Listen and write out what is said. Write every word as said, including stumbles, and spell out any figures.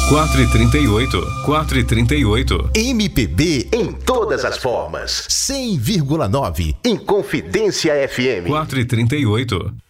quatro e trinta e oito, quatro e trinta e oito. M P B em todas as formas. cem vírgula nove em Confidência F M. quatro e trinta e oito.